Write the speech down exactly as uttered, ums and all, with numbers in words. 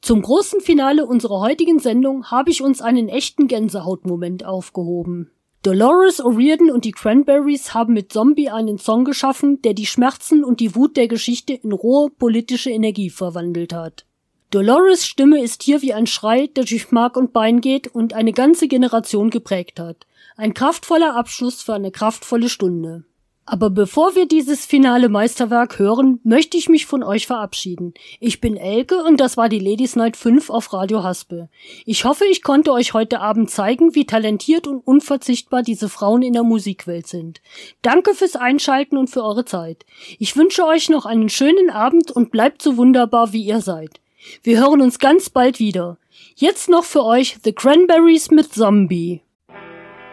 Zum großen Finale unserer heutigen Sendung habe ich uns einen echten Gänsehautmoment aufgehoben. Dolores O'Riordan und die Cranberries haben mit Zombie einen Song geschaffen, der die Schmerzen und die Wut der Geschichte in rohe politische Energie verwandelt hat. Dolores' Stimme ist hier wie ein Schrei, der durch Mark und Bein geht und eine ganze Generation geprägt hat. Ein kraftvoller Abschluss für eine kraftvolle Stunde. Aber bevor wir dieses finale Meisterwerk hören, möchte ich mich von euch verabschieden. Ich bin Elke und das war die Ladies Night fünf auf Radio Haspel. Ich hoffe, ich konnte euch heute Abend zeigen, wie talentiert und unverzichtbar diese Frauen in der Musikwelt sind. Danke fürs Einschalten und für eure Zeit. Ich wünsche euch noch einen schönen Abend und bleibt so wunderbar, wie ihr seid. Wir hören uns ganz bald wieder. Jetzt noch für euch The Cranberries mit Zombie.